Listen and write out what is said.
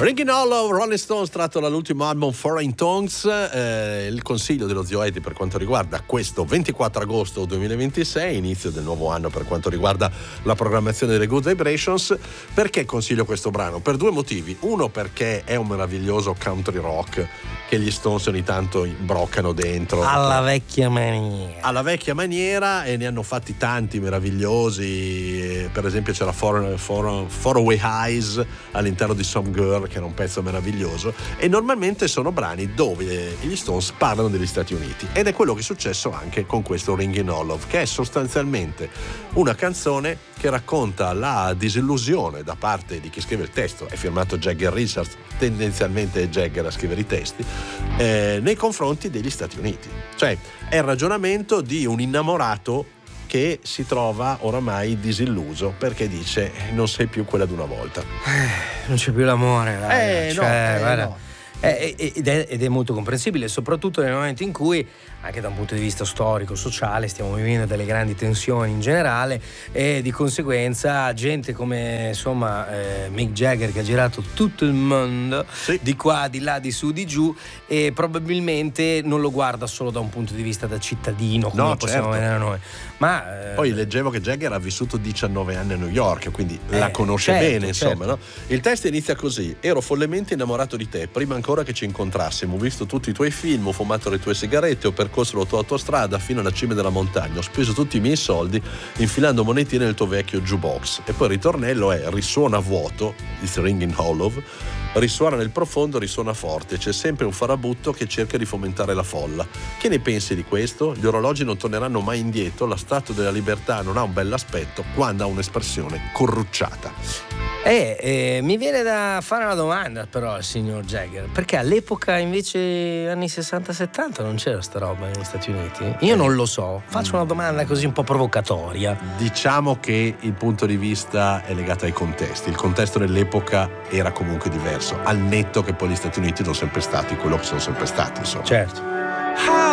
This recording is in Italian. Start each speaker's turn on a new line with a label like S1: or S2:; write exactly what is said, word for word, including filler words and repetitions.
S1: Ringing Hollow, Rolling Stones, tratto dall'ultimo album Foreign Tongues. Eh, il consiglio dello zio Eddie per quanto riguarda questo ventiquattro agosto duemilaventisei, inizio del nuovo anno per quanto riguarda la programmazione delle Good Vibrations. Perché consiglio questo brano? Per due motivi. Uno, perché è un meraviglioso country rock che gli Stones ogni tanto imbroccano dentro
S2: alla vecchia maniera
S1: alla vecchia maniera e ne hanno fatti tanti meravigliosi. Per esempio c'era Far, Far, Far Away Highs all'interno di Some Girl, che era un pezzo meraviglioso, e normalmente sono brani dove gli Stones parlano degli Stati Uniti, ed è quello che è successo anche con questo Ringing Hollow, che è sostanzialmente una canzone che racconta la disillusione da parte di chi scrive il testo, è firmato Jagger Richards, tendenzialmente è Jagger a scrivere i testi, eh, nei confronti degli Stati Uniti. Cioè è il ragionamento di un innamorato che si trova oramai disilluso perché dice non sei più quella di una volta.
S2: Eh, non c'è più l'amore, raga.
S1: Eh,
S2: cioè,
S1: no, eh,
S2: guarda,
S1: no.
S2: Ed è, ed è molto comprensibile, soprattutto nel momento in cui, anche da un punto di vista storico, sociale, stiamo vivendo delle grandi tensioni in generale, e di conseguenza gente come insomma eh, Mick Jagger, che ha girato tutto il mondo, sì, di qua, di là, di su, di giù, e probabilmente non lo guarda solo da un punto di vista da cittadino, come
S1: no,
S2: possiamo
S1: certo.
S2: vedere noi. Ma eh,
S1: poi leggevo che Jagger ha vissuto diciannove anni a New York, quindi eh, la conosce
S2: certo,
S1: bene, insomma,
S2: certo.
S1: no? Il testo inizia così: ero follemente innamorato di te, prima ancora che ci incontrassimo, ho visto tutti i tuoi film, ho fumato le tue sigarette, ho percorso la tua autostrada fino alla cima della montagna, ho speso tutti i miei soldi infilando monetine nel tuo vecchio jukebox. E poi il ritornello è: risuona vuoto, it's ringing hollow, risuona nel profondo, risuona forte, c'è sempre un farabutto che cerca di fomentare la folla. Che ne pensi di questo? Gli orologi non torneranno mai indietro, la statua della libertà non ha un bell'aspetto quando ha un'espressione corrucciata.
S2: Eh, eh, mi viene da fare una domanda però al signor Jagger, perché all'epoca invece anni sessanta settanta non c'era sta roba negli Stati Uniti? Io eh. non lo so, faccio una domanda così un po' provocatoria.
S1: Diciamo che il punto di vista è legato ai contesti, il contesto dell'epoca era comunque diverso, al netto che poi gli Stati Uniti sono sempre stati quello che sono sempre stati, insomma.
S2: Certo.